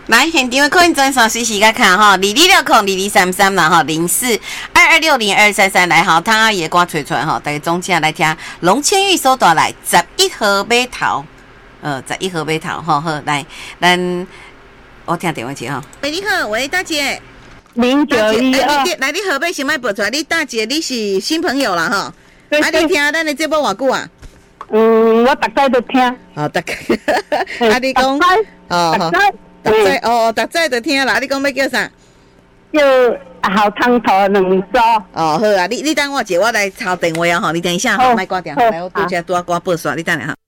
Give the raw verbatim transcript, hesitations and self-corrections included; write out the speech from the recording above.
来，现场的可以转线随时甲看哈，二二六空二二三三啦哈，零四二二六零二三三来哈，汤阿爷歌吹出来哈，大家总正来听龙千玉收大来十一号码头，呃，十一号码头哈好，来，咱我听电话去哈。喂，你好，喂，大姐。 零九一二。 来，你号码先莫报出来，你大姐你是新朋友啦哈。啊，你听咱的节目偌久啊？ 嗯，我大概都听。 哦，大概。啊，你讲。哦，好。逐仔哦，逐仔就听啦。你讲要叫啥？ 叫好汤头两组。 哦，好啊，你你等我一下，我来抄电话啊吼，你等一下吼，莫挂掉，来我拄则拄啊挂报刷，你等下哈。